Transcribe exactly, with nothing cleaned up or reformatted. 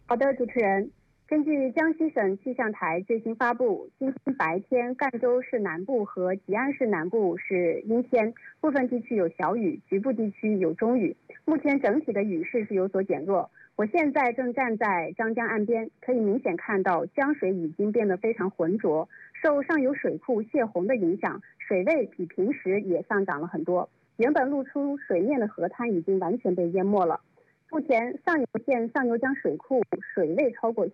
好的，主持人。根据江西省气象台最新发布，今天白天赣州市南部和吉安市南部是阴天，部分地区有小雨，局部地区有中雨。目前整体的雨势是有所减弱。我现在正站在张江岸边，可以明显看到江水已经变得非常浑浊，受上游水库泄洪的影响，水位比平时也上涨了很多。原本露出水面的河滩已经完全被淹没了。目前上游县上游江水库水位超过